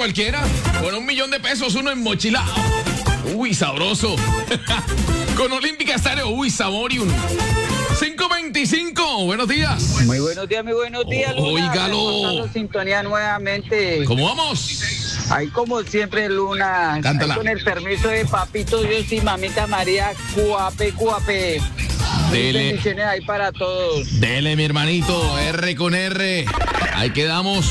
cualquiera. Con 1.000.000 pesos uno enmochilado. Uy, sabroso. Con Olímpica Estéreo, uy, saborium. 5:25, buenos días. Muy buenos días, Luna. Óigalo. Sintonía nuevamente. ¿Cómo vamos? Ahí como siempre, Luna. Cántala. Ahí con el permiso de Papito Dios y Mamita María, cuape. Dele. Bendiciones ahí para todos. Dele, mi hermanito, R con R. Ahí quedamos.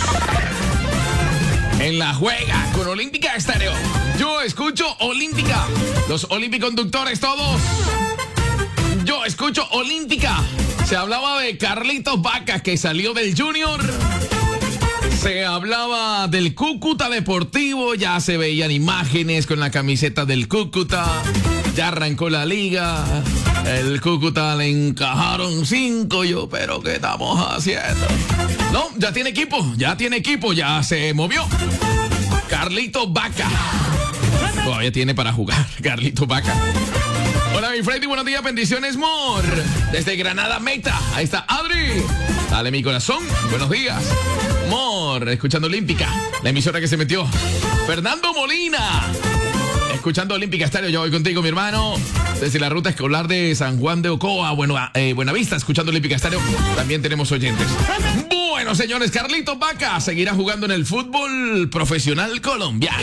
En la juega con Olímpica Estéreo. Yo escucho Olímpica. Los olímpiconductores todos. Yo escucho Olímpica. Se hablaba de Carlitos Vaca que salió del Junior. Se hablaba del Cúcuta Deportivo. Ya se veían imágenes con la camiseta del Cúcuta. Ya arrancó la liga. El Cúcuta le encajaron 5. Yo, pero ¿qué estamos haciendo? No, ya tiene equipo, ya se movió. Carlitos Vaca. Todavía tiene para jugar, Carlitos Vaca. Hola, mi Freddy, buenos días, bendiciones, Mor. Desde Granada Meta, ahí está Adri. Dale, mi corazón, buenos días. Mor, escuchando Olímpica, la emisora que se metió. Fernando Molina. Escuchando Olímpica Estéreo, yo voy contigo, mi hermano. Desde la ruta escolar de San Juan de Ocoa, Buenavista, escuchando Olímpica Estéreo. También tenemos oyentes. Bueno, señores, Carlitos Vaca seguirá jugando en el fútbol profesional colombiano.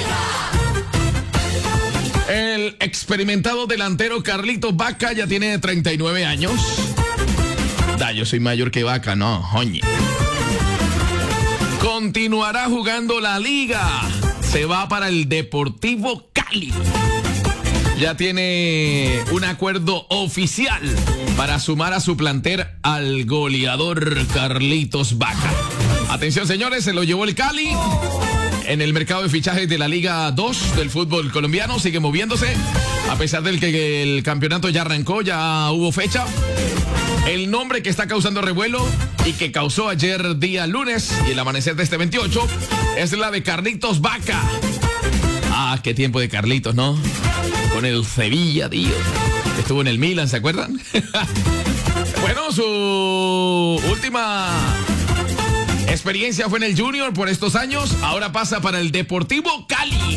El experimentado delantero Carlitos Vaca ya tiene 39 años. Yo soy mayor que Vaca, no, oye. Continuará jugando la liga. Se va para el Deportivo Cali. Ya tiene un acuerdo oficial para sumar a su plantel al goleador Carlitos Vaca. Atención, señores, se lo llevó el Cali. En el mercado de fichajes de la Liga 2 del fútbol colombiano sigue moviéndose. A pesar del que el campeonato ya arrancó, ya hubo fecha. El nombre que está causando revuelo y que causó ayer día lunes y el amanecer de este 28 es la de Carlitos Vaca. Qué tiempo de Carlitos, ¿no? Con el Sevilla, tío. Estuvo en el Milan, ¿se acuerdan? Bueno, su última experiencia fue en el Junior por estos años. Ahora pasa para el Deportivo Cali.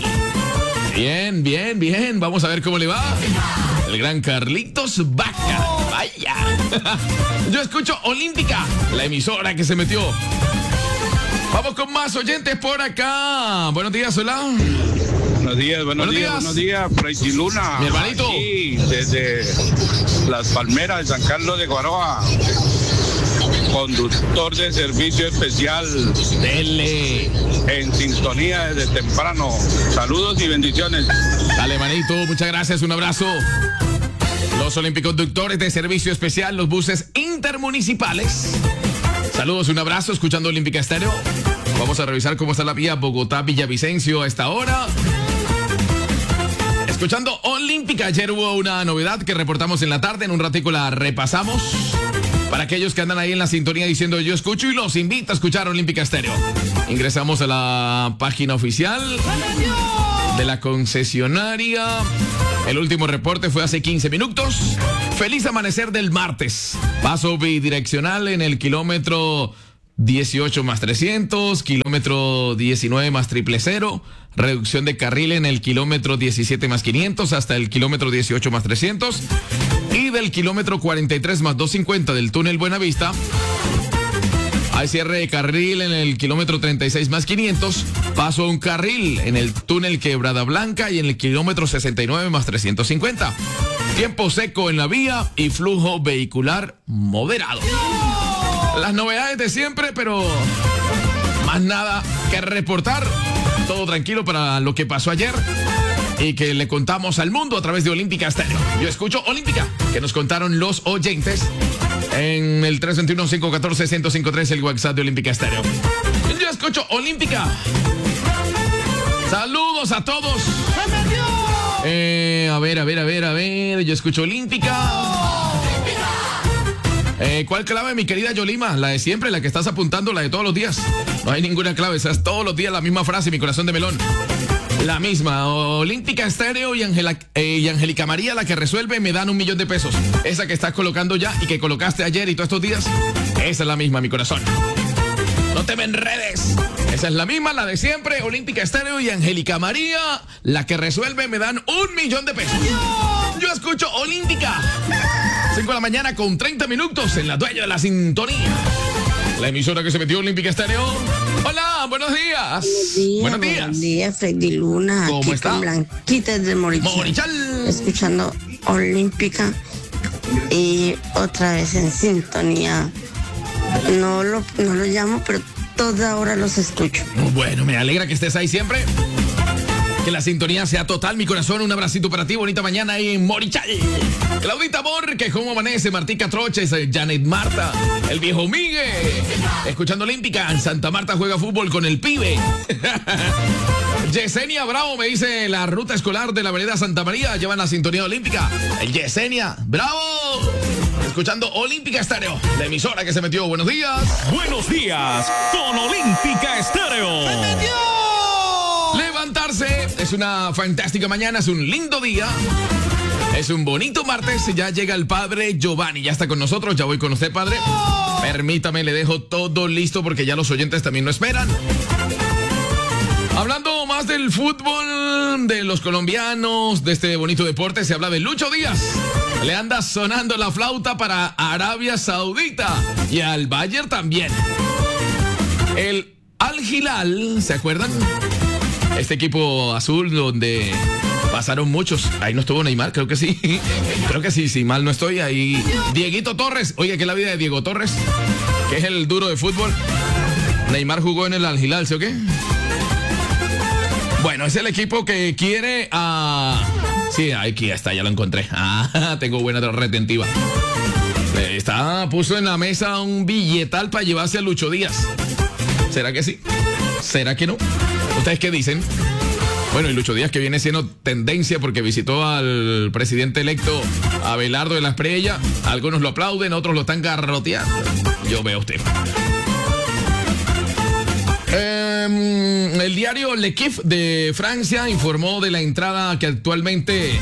Bien. Vamos a ver cómo le va. El gran Carlitos Vaca. Vaya. Yo escucho Olímpica, la emisora que se metió. Vamos con más oyentes por acá. Buenos días, hola. Buenos días, Freddy Luna. Mi hermanito. Aquí, desde Las Palmeras de San Carlos de Guaroa. Conductor de servicio especial. Dele. En sintonía desde temprano. Saludos y bendiciones. Dale, manito, muchas gracias, un abrazo. Los olímpiconductores de servicio especial, los buses intermunicipales. Saludos, un abrazo, escuchando Olímpica Estéreo. Vamos a revisar cómo está la vía Bogotá-Villavicencio a esta hora. Escuchando Olímpica, ayer hubo una novedad que reportamos en la tarde, en un ratico la repasamos. Para aquellos que andan ahí en la sintonía diciendo yo escucho y los invito a escuchar Olímpica Estéreo. Ingresamos a la página oficial de la concesionaria. El último reporte fue hace 15 minutos. Feliz amanecer del martes. Paso bidireccional en el kilómetro 18 más 300, kilómetro 19 más 000, reducción de carril en el kilómetro 17 más 500 hasta el kilómetro 18 más 300 y del kilómetro 43 más 250 del túnel Buenavista. Hay cierre de carril en el kilómetro 36 más 500, paso a un carril en el túnel Quebrada Blanca y en el kilómetro 69 más 350. Tiempo seco en la vía y flujo vehicular moderado. Las novedades de siempre, pero más nada que reportar. Todo tranquilo para lo que pasó ayer y que le contamos al mundo a través de Olímpica Estéreo. Yo escucho Olímpica, que nos contaron los oyentes en el 321-514-1053, el WhatsApp de Olímpica Estéreo. Yo escucho Olímpica. Saludos a todos. A ver. Yo escucho Olímpica. ¿Cuál clave, mi querida Yolima? La de siempre, la que estás apuntando, la de todos los días. No hay ninguna clave, es todos los días la misma frase, mi corazón de melón. La misma, Olímpica Estéreo y Angélica María, la que resuelve, me dan 1.000.000 de pesos. Esa que estás colocando ya y que colocaste ayer y todos estos días, esa es la misma, mi corazón. No te me enredes. Esa es la misma, la de siempre, Olímpica Estéreo y Angélica María, la que resuelve, me dan $1,000,000. Yo escucho Olímpica. 5 de la mañana con 30 minutos en la dueña de la sintonía. La emisora que se metió Olímpica Estéreo. Hola, buenos días. Buenos días, Freddy Luna. ¿Cómo aquí está? Con Blanquita desde Morichal. Morichal. Escuchando Olímpica y otra vez en sintonía. No lo llamo, pero toda hora los escucho. Bueno, me alegra que estés ahí siempre. Que la sintonía sea total, mi corazón. Un abracito para ti, bonita mañana ahí en Morichal. Claudita Amor, que cómo amanece, Martica Troches, Janet Marta, el viejo Migue. Escuchando Olímpica, en Santa Marta juega fútbol con el pibe. Yesenia Bravo me dice, la ruta escolar de la vereda Santa María llevan la sintonía olímpica. El Yesenia, bravo. Escuchando Olímpica Estéreo, la emisora que se metió. Buenos días. Buenos días con Olímpica Estéreo. ¡Se metió! Levantarse es una fantástica mañana, es un lindo día. Es un bonito martes, ya llega el padre Giovanni, ya está con nosotros, ya voy con usted, padre. Permítame, le dejo todo listo porque ya los oyentes también lo esperan. Hablando más del fútbol, de los colombianos, de este bonito deporte, se habla de Lucho Díaz. Le anda sonando la flauta para Arabia Saudita y al Bayern también. El Al Hilal, ¿se acuerdan? Este equipo azul donde pasaron muchos. Ahí no estuvo Neymar, creo que sí. Creo que sí, si mal no estoy. Ahí Dieguito Torres. Oye, ¿qué es la vida de Diego Torres? Que es el duro de fútbol. Neymar jugó en el Al Hilal, ¿sí o qué? Bueno, es el equipo que quiere a... Sí, aquí está, ya lo encontré. Tengo buena retentiva. Puso en la mesa un billetal para llevarse a Lucho Díaz. ¿Será que sí? ¿Será que no? ¿Ustedes qué dicen? Bueno, y Lucho Díaz, que viene siendo tendencia porque visitó al presidente electo Abelardo de la Espriella. Algunos lo aplauden, otros lo están garroteando. Yo veo a usted. El diario L'Equipe de Francia informó de la entrada que actualmente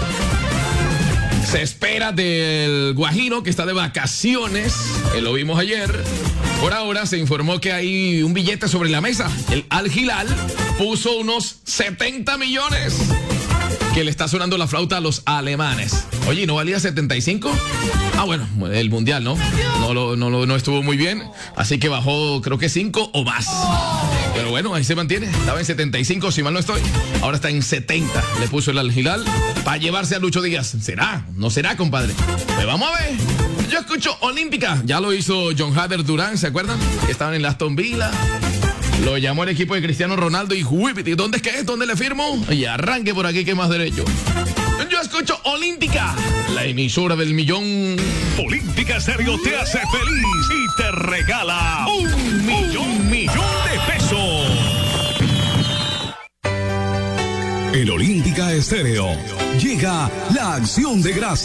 se espera del Guajiro, que está de vacaciones. Lo vimos ayer. Por ahora se informó que hay un billete sobre la mesa. El Al Hilal puso unos 70 millones que le está sonando la flauta a los alemanes. Oye, ¿no valía 75? Bueno, el mundial, ¿no? No estuvo muy bien. Así que bajó, creo que 5 o más. Pero bueno, ahí se mantiene. Estaba en 75, si mal no estoy. Ahora está en 70. Le puso el Al Hilal para llevarse a Lucho Díaz. ¿Será? ¿No será, compadre? Pues vamos a ver. Yo escucho Olímpica. Ya lo hizo John Hader Durán, ¿se acuerdan? Que estaban en la Aston Villa. Lo llamó el equipo de Cristiano Ronaldo y Whippity. ¿Dónde es que es? ¿Dónde le firmo? Y arranque por aquí, que más derecho. Yo escucho Olímpica, la emisora del millón. Olímpica Estéreo te hace feliz y te regala $1,000,000 de pesos. En Olímpica Estéreo llega la acción de gracias.